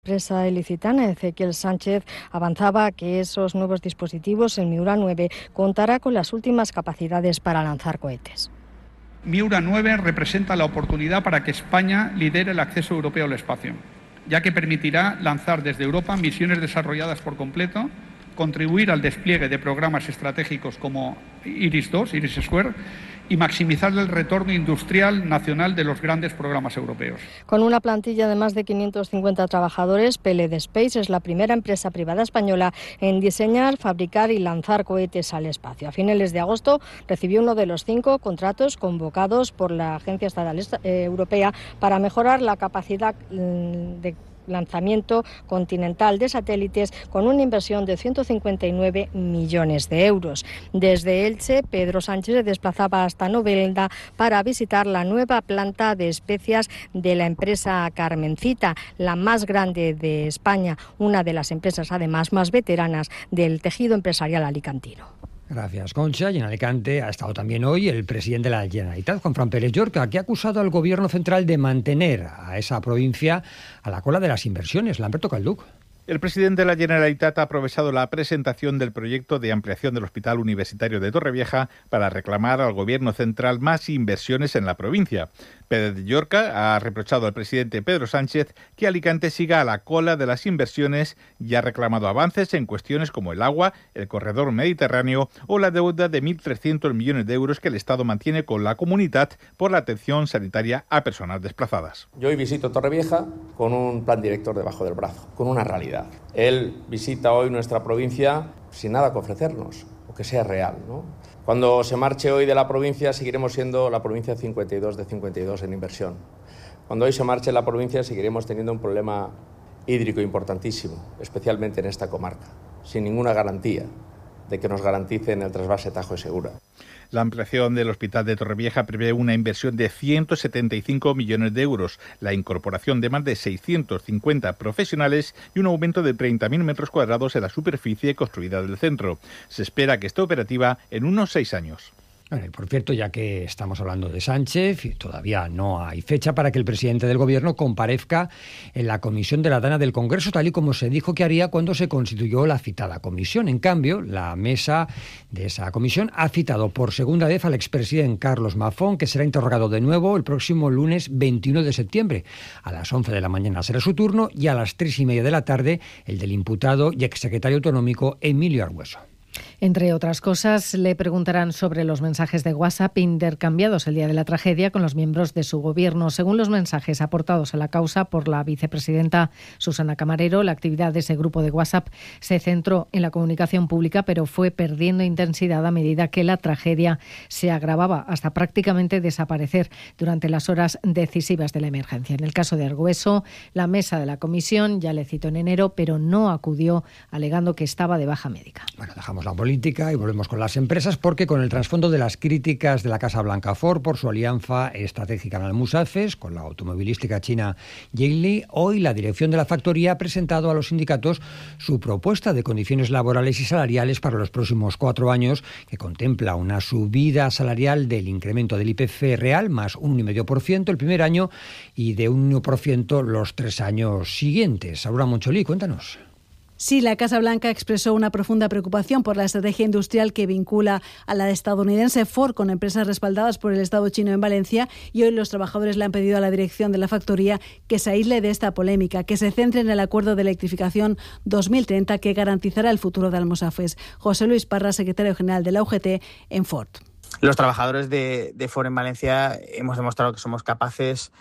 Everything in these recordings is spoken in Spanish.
Empresa ilicitana Ezequiel Sánchez avanzaba que esos nuevos dispositivos, el Miura 9, contará con las últimas capacidades para lanzar cohetes. Miura 9 representa la oportunidad para que España lidere el acceso europeo al espacio, ya que permitirá lanzar desde Europa misiones desarrolladas por completo, contribuir al despliegue de programas estratégicos como IRIS-2, IRIS-Square, y maximizar el retorno industrial nacional de los grandes programas europeos. Con una plantilla de más de 550 trabajadores, PLD Space es la primera empresa privada española en diseñar, fabricar y lanzar cohetes al espacio. A finales de agosto recibió uno de los 5 contratos convocados por la Agencia Estatal Europea para mejorar la capacidad de lanzamiento continental de satélites con una inversión de 159 millones de euros. Desde Elche, Pedro Sánchez se desplazaba hasta Novelda para visitar la nueva planta de especias de la empresa Carmencita, la más grande de España, una de las empresas además más veteranas del tejido empresarial alicantino. Gracias, Concha. Y en Alicante ha estado también hoy el presidente de la Generalitat, Juanfran Pérez Llorca, que ha acusado al Gobierno central de mantener a esa provincia a la cola de las inversiones. Lamberto Calduc. El presidente de la Generalitat ha aprovechado la presentación del proyecto de ampliación del Hospital Universitario de Torrevieja para reclamar al Gobierno central más inversiones en la provincia. Pérez Llorca ha reprochado al presidente Pedro Sánchez que Alicante siga a la cola de las inversiones y ha reclamado avances en cuestiones como el agua, el corredor mediterráneo o la deuda de 1.300 millones de euros que el Estado mantiene con la comunidad por la atención sanitaria a personas desplazadas. Yo hoy visito Torrevieja con un plan director debajo del brazo, con una realidad. Él visita hoy nuestra provincia sin nada que ofrecernos, o que sea real, ¿no? Cuando se marche hoy de la provincia, seguiremos siendo la provincia 52 de 52 en inversión. Cuando hoy se marche la provincia, seguiremos teniendo un problema hídrico importantísimo, especialmente en esta comarca, sin ninguna garantía de que nos garanticen el trasvase Tajo y Segura. La ampliación del Hospital de Torrevieja prevé una inversión de 175 millones de euros, la incorporación de más de 650 profesionales y un aumento de 30.000 metros cuadrados en la superficie construida del centro. Se espera que esté operativa en unos 6 años. Bueno, y por cierto, ya que estamos hablando de Sánchez, todavía no hay fecha para que el presidente del Gobierno comparezca en la comisión de la Dana del Congreso, tal y como se dijo que haría cuando se constituyó la citada comisión. En cambio, la mesa de esa comisión ha citado por segunda vez al expresidente Carlos Mazón, que será interrogado de nuevo el próximo lunes 21 de septiembre. A las 11 de la mañana será su turno y a las 3:30 de la tarde el del imputado y exsecretario autonómico Emilio Argüeso. Entre otras cosas, le preguntarán sobre los mensajes de WhatsApp intercambiados el día de la tragedia con los miembros de su gobierno. Según los mensajes aportados a la causa por la vicepresidenta Susana Camarero, la actividad de ese grupo de WhatsApp se centró en la comunicación pública, pero fue perdiendo intensidad a medida que la tragedia se agravaba, hasta prácticamente desaparecer durante las horas decisivas de la emergencia. En el caso de Argüeso, la mesa de la comisión ya le citó en enero, pero no acudió, alegando que estaba de baja médica. Bueno, dejamos la política y volvemos con las empresas, porque con el trasfondo de las críticas de la Casa Blanca Ford por su alianza estratégica en Almusafes con la automovilística china Geely, hoy la dirección de la factoría ha presentado a los sindicatos su propuesta de condiciones laborales y salariales para los próximos 4 años, que contempla una subida salarial del incremento del IPC real más un 1,5% el primer año y de un 1% los 3 años siguientes. Aurora Moncholí, cuéntanos. Sí, la Casa Blanca expresó una profunda preocupación por la estrategia industrial que vincula a la estadounidense Ford con empresas respaldadas por el Estado chino en Valencia, y hoy los trabajadores le han pedido a la dirección de la factoría que se aísle de esta polémica, que se centre en el acuerdo de electrificación 2030 que garantizará el futuro de Almusafes. José Luis Parra, secretario general de la UGT en Ford. Los trabajadores de Ford en Valencia hemos demostrado que somos capaces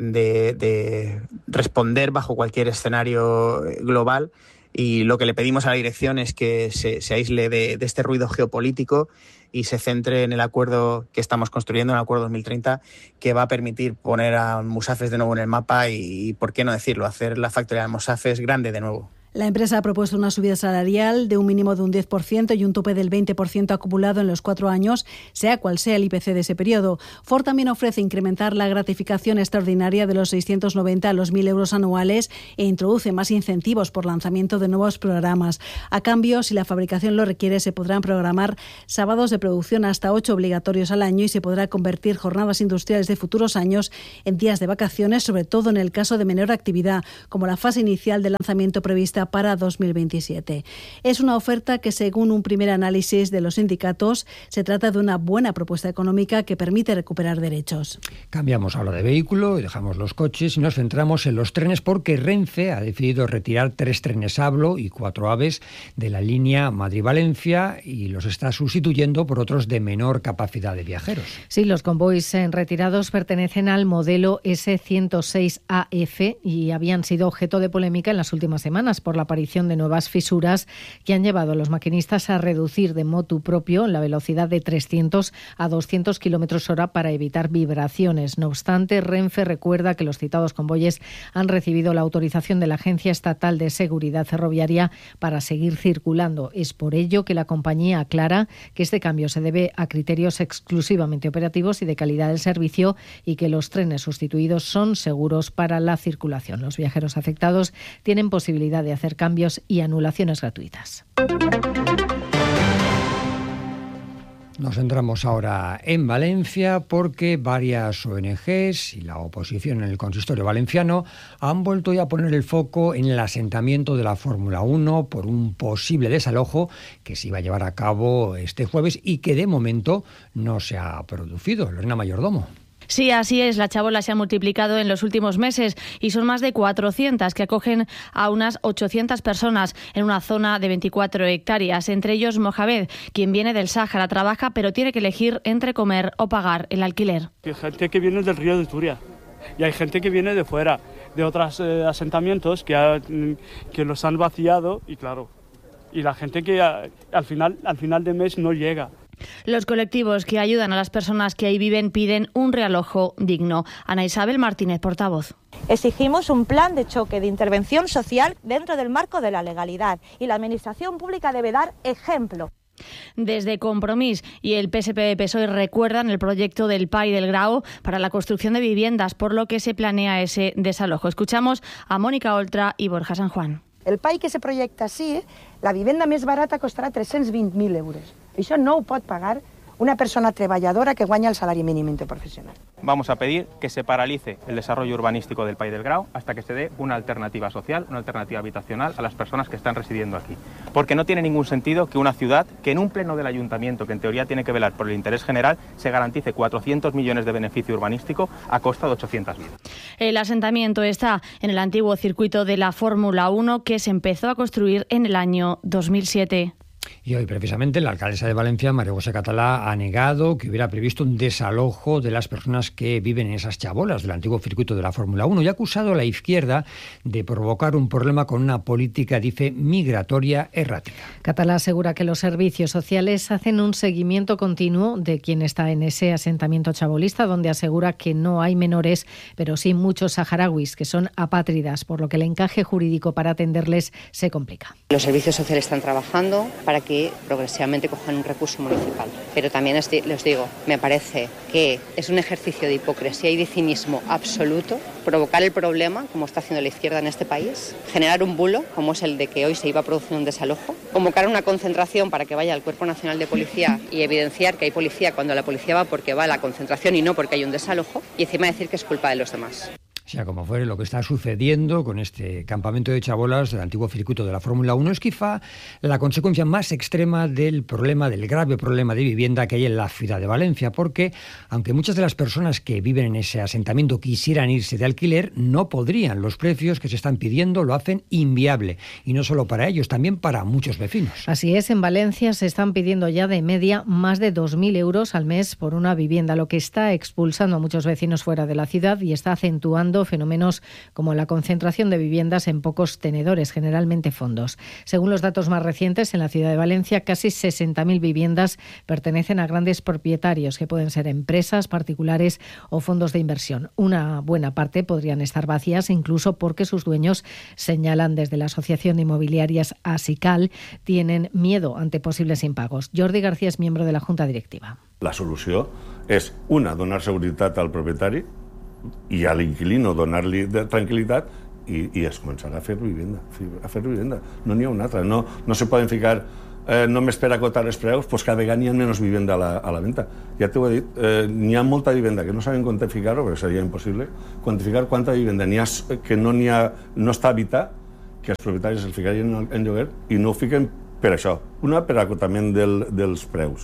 de responder bajo cualquier escenario global. Y lo que le pedimos a la dirección es que se aísle de este ruido geopolítico y se centre en el acuerdo que estamos construyendo, en el acuerdo 2030, que va a permitir poner a Almusafes de nuevo en el mapa y, ¿por qué no decirlo?, hacer la factoría de Almusafes grande de nuevo. La empresa ha propuesto una subida salarial de un mínimo de un 10% y un tope del 20% acumulado en los 4 años, sea cual sea el IPC de ese periodo. Ford también ofrece incrementar la gratificación extraordinaria de los 690 a los 1.000 euros anuales e introduce más incentivos por lanzamiento de nuevos programas. A cambio, si la fabricación lo requiere, se podrán programar sábados de producción hasta 8 obligatorios al año y se podrá convertir jornadas industriales de futuros años en días de vacaciones, sobre todo en el caso de menor actividad, como la fase inicial de lanzamiento prevista para 2027. Es una oferta que, según un primer análisis de los sindicatos, se trata de una buena propuesta económica que permite recuperar derechos. Cambiamos ahora de vehículo y dejamos los coches y nos centramos en los trenes porque Renfe ha decidido retirar 3 trenes Ablo y 4 AVEs de la línea Madrid-Valencia y los está sustituyendo por otros de menor capacidad de viajeros. Sí, los convoys retirados pertenecen al modelo S106AF y habían sido objeto de polémica en las últimas semanas por la aparición de nuevas fisuras que han llevado a los maquinistas a reducir de motu propio la velocidad de 300 a 200 km/h para evitar vibraciones. No obstante, Renfe recuerda que los citados convoyes han recibido la autorización de la Agencia Estatal de Seguridad Ferroviaria para seguir circulando. Es por ello que la compañía aclara que este cambio se debe a criterios exclusivamente operativos y de calidad del servicio y que los trenes sustituidos son seguros para la circulación. Los viajeros afectados tienen posibilidad de hacer cambios y anulaciones gratuitas. Nos centramos ahora en Valencia porque varias ONGs y la oposición en el consistorio valenciano han vuelto ya a poner el foco en el asentamiento de la Fórmula 1 por un posible desalojo que se iba a llevar a cabo este jueves y que de momento no se ha producido. Lorena Mayordomo. Sí, así es. Las chabolas se han multiplicado en los últimos meses y son más de 400 que acogen a unas 800 personas en una zona de 24 hectáreas. Entre ellos Mohamed, quien viene del Sáhara, trabaja pero tiene que elegir entre comer o pagar el alquiler. Hay gente que viene del río de Turia y hay gente que viene de fuera, de otros asentamientos que los han vaciado y claro, y la gente que al final de mes no llega. Los colectivos que ayudan a las personas que ahí viven piden un realojo digno. Ana Isabel Martínez, portavoz. Exigimos un plan de choque de intervención social dentro del marco de la legalidad y la Administración pública debe dar ejemplo. Desde Compromís y el PSPV-PSOE recuerdan el proyecto del PAI del Grao para la construcción de viviendas, por lo que se planea ese desalojo. Escuchamos a Mónica Oltra y Borja San Juan. El PAI que se projecta així, la vivenda més barata costarà 320.000 euros. Això no ho pot pagar una persona treballadora que guanya el salari mínim interprofesional. Vamos a pedir que se paralice el desarrollo urbanístico del PAI del Grao hasta que se dé una alternativa social, una alternativa habitacional a las personas que están residiendo aquí. Porque no tiene ningún sentido que una ciudad, que en un pleno del ayuntamiento, que en teoría tiene que velar por el interés general, se garantice 400 millones de beneficio urbanístico a costa de 800 vidas. El asentamiento está en el antiguo circuito de la Fórmula 1 que se empezó a construir en el año 2007. Y hoy, precisamente, la alcaldesa de Valencia, María José Catalá, ha negado que hubiera previsto un desalojo de las personas que viven en esas chabolas del antiguo circuito de la Fórmula 1 y ha acusado a la izquierda de provocar un problema con una política, dice, migratoria errática. Catalá asegura que los servicios sociales hacen un seguimiento continuo de quien está en ese asentamiento chabolista, donde asegura que no hay menores, pero sí muchos saharauis que son apátridas, por lo que el encaje jurídico para atenderles se complica. Los servicios sociales están trabajando para que progresivamente cojan un recurso municipal. Pero también les digo, me parece que es un ejercicio de hipocresía y de cinismo absoluto provocar el problema, como está haciendo la izquierda en este país, generar un bulo, como es el de que hoy se iba a producir un desalojo, convocar una concentración para que vaya al Cuerpo Nacional de Policía y evidenciar que hay policía cuando la policía va porque va a la concentración y no porque hay un desalojo, y encima decir que es culpa de los demás. Sea como fuere, lo que está sucediendo con este campamento de chabolas del antiguo circuito de la Fórmula 1 es quizá la consecuencia más extrema del grave problema de vivienda que hay en la ciudad de Valencia, porque aunque muchas de las personas que viven en ese asentamiento quisieran irse de alquiler, no podrían. Los precios que se están pidiendo lo hacen inviable, y no solo para ellos, también para muchos vecinos. Así es, en Valencia se están pidiendo ya de media más de 2.000 euros al mes por una vivienda, lo que está expulsando a muchos vecinos fuera de la ciudad y está acentuando provocando fenómenos como la concentración de viviendas en pocos tenedores, generalmente fondos. Según los datos más recientes, en la ciudad de Valencia, casi 60.000 viviendas pertenecen a grandes propietarios, que pueden ser empresas, particulares o fondos de inversión. Una buena parte podrían estar vacías, incluso porque sus dueños, señalan desde la Asociación de Inmobiliarias ASICAL, tienen miedo ante posibles impagos. Jordi García es miembro de la Junta Directiva. La solució és, una, donar seguretat al propietari i a l'inquilino donar-li tranquil·litat i es començarà a fer vivenda. No n'hi ha una altra. No se poden ficar només per acotar els preus, doncs cada vegada n'hi ha menys vivenda a la venda. Ja t'ho he dit, n'hi ha molta vivenda que no saben quantificar-ho, perquè seria impossible, quantificar quanta vivenda n'hi ha que no està habitat, que els propietaris el ficarien en lloguer i no ho fiquen per això. Una, per acotament dels preus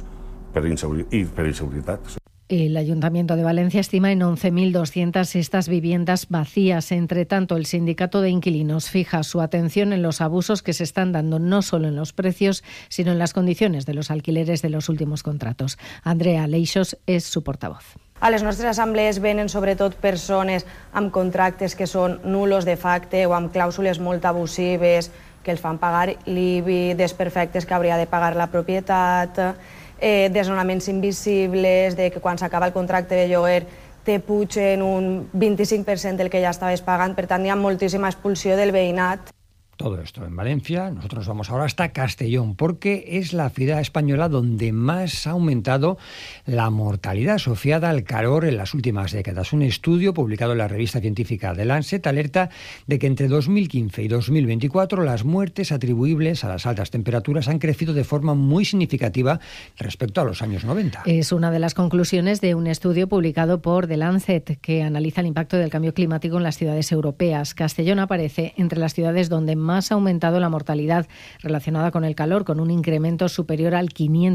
i per inseguretat. El Ayuntamiento de Valencia estima en 11.200 estas viviendas vacías. Entre tanto, el sindicato de inquilinos fija su atención en los abusos que se están dando no solo en los precios, sino en las condiciones de los alquileres de los últimos contratos. Andrea Leixos es su portavoz. A les nostres assemblees venen sobretot persones amb contractes que són nulos de facto o amb clàusules molt abusives que els fan pagar l'IBI, desperfectes que hauria de pagar la propietat, desnonaments invisibles, de que quan s'acaba el contracte de lloguer te pugen un 25% del que ja estaves pagant. Per tant, hi ha moltíssima expulsió del veïnat. Todo esto en Valencia. Nosotros nos vamos ahora hasta Castellón, porque es la ciudad española donde más ha aumentado la mortalidad asociada al calor en las últimas décadas. Un estudio publicado en la revista científica The Lancet alerta de que entre 2015 y 2024 las muertes atribuibles a las altas temperaturas han crecido de forma muy significativa respecto a los años 90. Es una de las conclusiones de un estudio publicado por The Lancet que analiza el impacto del cambio climático en las ciudades europeas. Castellón aparece entre las ciudades donde más ha aumentado la mortalidad relacionada con el calor, con un incremento superior al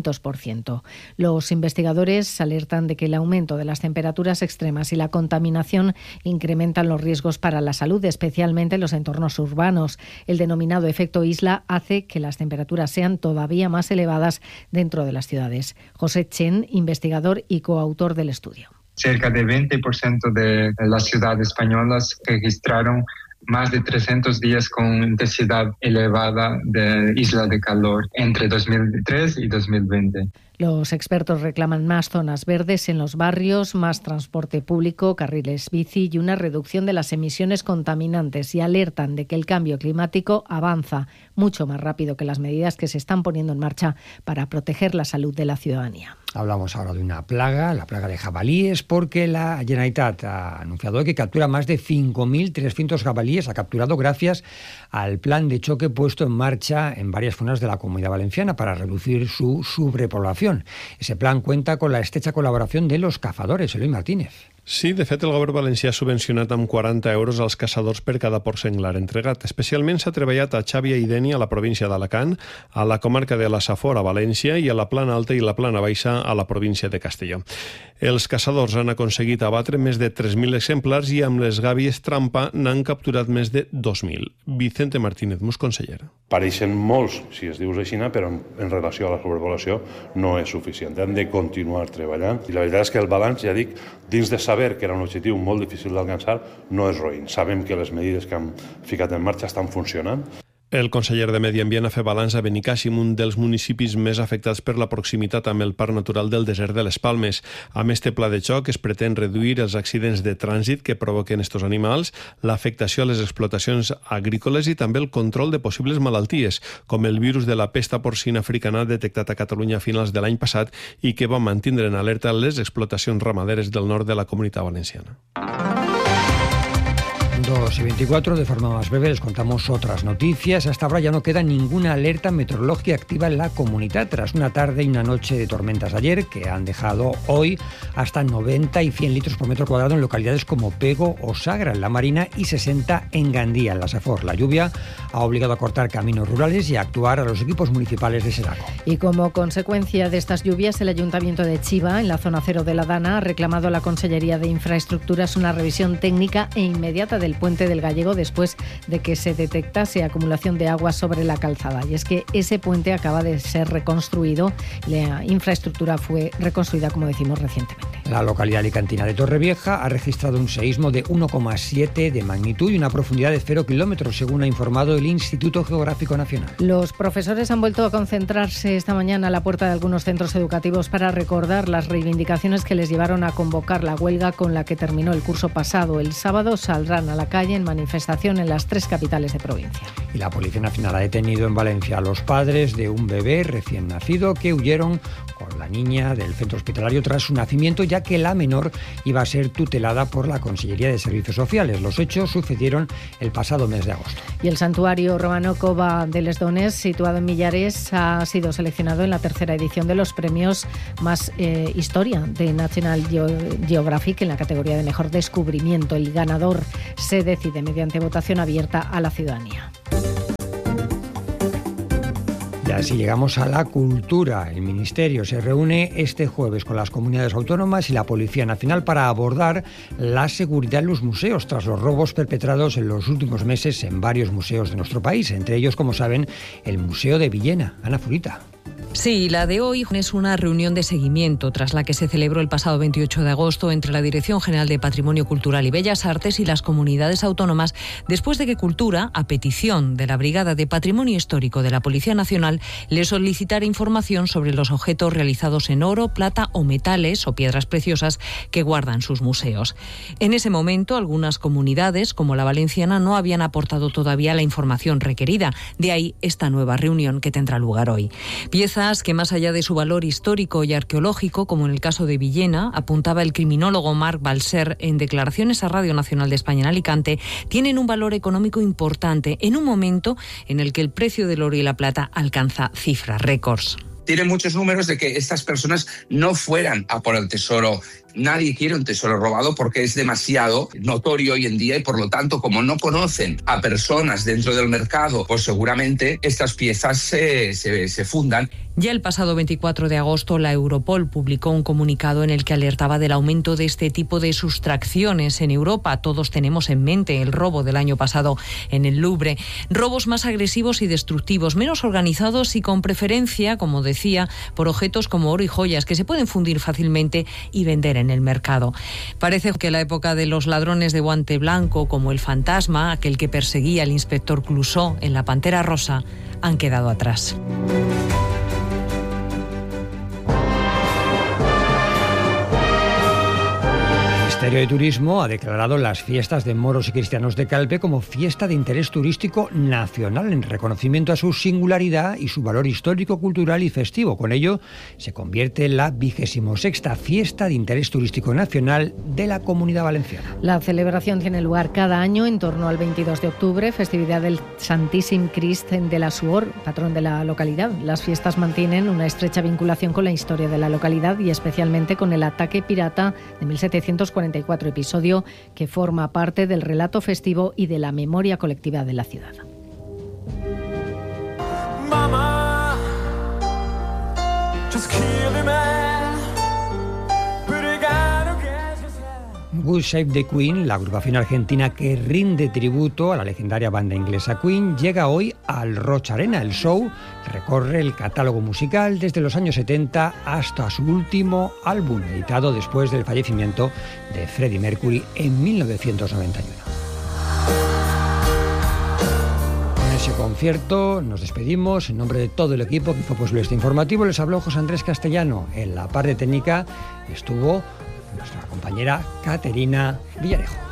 500%. Los investigadores alertan de que el aumento de las temperaturas extremas y la contaminación incrementan los riesgos para la salud, especialmente en los entornos urbanos. El denominado efecto isla hace que las temperaturas sean todavía más elevadas dentro de las ciudades. José Chen, investigador y coautor del estudio. Cerca del 20% de las ciudades españolas registraron más de 300 días con intensidad elevada de isla de calor entre 2003 y 2020. Los expertos reclaman más zonas verdes en los barrios, más transporte público, carriles bici y una reducción de las emisiones contaminantes, y alertan de que el cambio climático avanza mucho más rápido que las medidas que se están poniendo en marcha para proteger la salud de la ciudadanía. Hablamos ahora de una plaga, la plaga de jabalíes, porque la Generalitat ha anunciado que captura más de 5.300 jabalíes, ha capturado gracias al plan de choque puesto en marcha en varias zonas de la Comunidad Valenciana para reducir su sobrepoblación. Ese plan cuenta con la estrecha colaboración de los cazadores. Eloy Martínez. Sí, de fet, el govern valencià ha subvencionat amb 40 euros als caçadors per cada porc senglar entregat. Especialment s'ha treballat a Xàbia i Dénia, a la província d'Alacant, a la comarca de la Safor, a València, i a la Plana Alta i la Plana Baixa, a la província de Castelló. Els caçadors han aconseguit abatre més de 3.000 exemplars i amb les gàbies trampa n'han capturat més de 2.000. Vicente Martínez Mus, conseller. Pareixen molts, si es dius així, però en relació a la sobrepoblació no és suficient. Han de continuar treballant i la veritat és que el balanç, ja dic, dins de saber que era un objectiu molt difícil d'alcançar, no és roïn. Sabem que les medides que han ficat en marxa estan funcionant. El conseller de Medi Ambient ha fet balanç a Benicàssim, un dels municipis més afectats per la proximitat amb el Parc Natural del Desert de les Palmes. Amb este pla de xoc es pretén reduir els accidents de trànsit que provoquen estos animals, l'afectació a les explotacions agrícoles i també el control de possibles malalties, com el virus de la pesta porcina africana detectat a Catalunya a finals de l'any passat i que va mantindre en alerta les explotacions ramaderes del nord de la Comunitat Valenciana. 2:24, de forma más breve les contamos otras noticias. Hasta ahora ya no queda ninguna alerta meteorológica activa en la comunidad tras una tarde y una noche de tormentas ayer que han dejado hoy hasta 90 y 100 litros por metro cuadrado en localidades como Pego o Sagra en la Marina y 60 en Gandía, en la Safor. La lluvia ha obligado a cortar caminos rurales y a actuar a los equipos municipales de Sedaco. Y como consecuencia de estas lluvias, el Ayuntamiento de Chiva, en la zona cero de la Dana, ha reclamado a la Consellería de Infraestructuras una revisión técnica e inmediata del puente del Gallego después de que se detectase acumulación de agua sobre la calzada. Y es que ese puente acaba de ser reconstruido, la infraestructura fue reconstruida, como decimos, recientemente. La localidad alicantina de Torrevieja ha registrado un seísmo de 1,7 de magnitud y una profundidad de 0 kilómetros, según ha informado el Instituto Geográfico Nacional. Los profesores han vuelto a concentrarse esta mañana a la puerta de algunos centros educativos para recordar las reivindicaciones que les llevaron a convocar la huelga con la que terminó el curso pasado. El sábado saldrán a la calle en manifestación en las 3 capitales de provincia. Y la Policía Nacional ha detenido en Valencia a los padres de un bebé recién nacido que huyeron con la niña del centro hospitalario tras su nacimiento, ya que la menor iba a ser tutelada por la Consellería de Servicios Sociales. Los hechos sucedieron el pasado mes de agosto. Y el santuario romano Cova de les Dones, situado en Millares, ha sido seleccionado en la 3ª edición de los premios Más Historia de National Geographic en la categoría de Mejor Descubrimiento. El ganador se decide mediante votación abierta a la ciudadanía. Y así llegamos a la cultura. El Ministerio se reúne este jueves con las comunidades autónomas y la Policía Nacional para abordar la seguridad en los museos tras los robos perpetrados en los últimos meses en varios museos de nuestro país, entre ellos, como saben, el Museo de Villena. Ana Zurita. Sí, la de hoy es una reunión de seguimiento tras la que se celebró el pasado 28 de agosto entre la Dirección General de Patrimonio Cultural y Bellas Artes y las comunidades autónomas, después de que Cultura, a petición de la Brigada de Patrimonio Histórico de la Policía Nacional, le solicitara información sobre los objetos realizados en oro, plata o metales o piedras preciosas que guardan sus museos. En ese momento, algunas comunidades, como la valenciana, no habían aportado todavía la información requerida. De ahí esta nueva reunión que tendrá lugar hoy. Piezas que, más allá de su valor histórico y arqueológico, como en el caso de Villena, apuntaba el criminólogo Marc Balser en declaraciones a Radio Nacional de España en Alicante, tienen un valor económico importante en un momento en el que el precio del oro y la plata alcanza cifras récords. Tiene muchos números de que estas personas no fueran a por el tesoro. Nadie quiere un tesoro robado porque es demasiado notorio hoy en día y, por lo tanto, como no conocen a personas dentro del mercado, pues seguramente estas piezas se fundan. Ya el pasado 24 de agosto, la Europol publicó un comunicado en el que alertaba del aumento de este tipo de sustracciones en Europa. Todos tenemos en mente el robo del año pasado en el Louvre. Robos más agresivos y destructivos, menos organizados y con preferencia, como decía, por objetos como oro y joyas que se pueden fundir fácilmente y vender en el mercado. Parece que la época de los ladrones de guante blanco, como el fantasma, aquel que perseguía al inspector Clouseau en La Pantera Rosa, han quedado atrás. El Ministerio de Turismo ha declarado las fiestas de moros y cristianos de Calpe como fiesta de interés turístico nacional en reconocimiento a su singularidad y su valor histórico, cultural y festivo. Con ello se convierte en la 26ª fiesta de interés turístico nacional de la Comunidad Valenciana. La celebración tiene lugar cada año en torno al 22 de octubre, festividad del Santíssim Crist de la Suor, patrón de la localidad. Las fiestas mantienen una estrecha vinculación con la historia de la localidad y especialmente con el ataque pirata de 1744, episodio que forma parte del relato festivo y de la memoria colectiva de la ciudad. Mama, just kill the man, but I gotta guess yourself. God Save the Queen, la agrupación argentina que rinde tributo a la legendaria banda inglesa Queen, llega hoy al Roch Arena. El show recorre el catálogo musical desde los años 70 hasta su último álbum, editado después del fallecimiento de Freddie Mercury en 1991. Con ese concierto nos despedimos. En nombre de todo el equipo que hizo posible este informativo, les habló José Andrés Castellano. En la parte técnica estuvo nuestra compañera Caterina Villarejo.